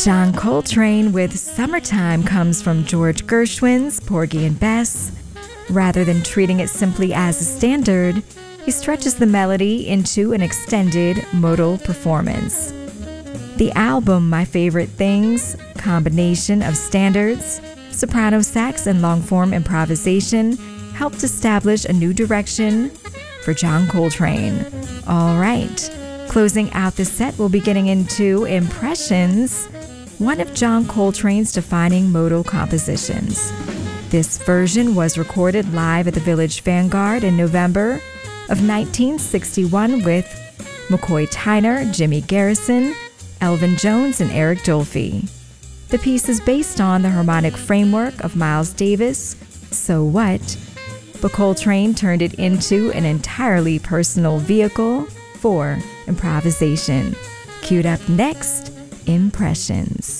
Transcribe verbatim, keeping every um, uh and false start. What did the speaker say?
John Coltrane with Summertime comes from George Gershwin's Porgy and Bess. Rather than treating it simply as a standard, he stretches the melody into an extended modal performance. The album My Favorite Things, combination of standards, soprano sax, and long-form improvisation, helped establish a new direction for John Coltrane. All right, closing out the set, we'll be getting into Impressions, one of John Coltrane's defining modal compositions. This version was recorded live at the Village Vanguard in November of nineteen sixty-one with McCoy Tyner, Jimmy Garrison, Elvin Jones, and Eric Dolphy. The piece is based on the harmonic framework of Miles Davis' So What, but Coltrane turned it into an entirely personal vehicle for improvisation. Queued up next, Impressions.